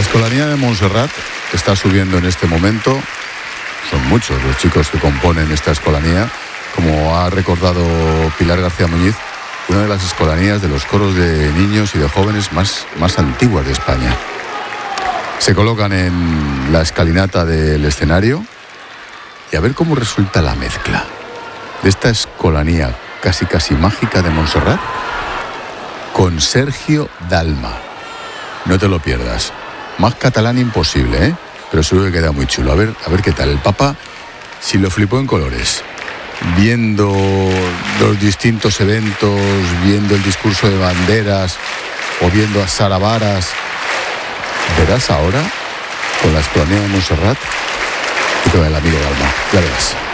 Escolanía de Montserrat está subiendo en este momento. Son muchos los chicos que componen esta escolanía. Como ha recordado Pilar García Muñiz, una de las escolanías de los coros de niños y de jóvenes más antiguas de España. Se colocan en la escalinata del escenario y a ver cómo resulta la mezcla de esta escolanía casi mágica de Montserrat con Sergio Dalma. No te lo pierdas. Más catalán imposible, ¿eh? Pero seguro que queda muy chulo. A ver qué tal. El Papa, si lo flipó en colores, viendo los distintos eventos, viendo el discurso de banderas o viendo a Sara Varas. Verás ahora con la escolanía de Montserrat y con el amigo Dalma. Ya verás.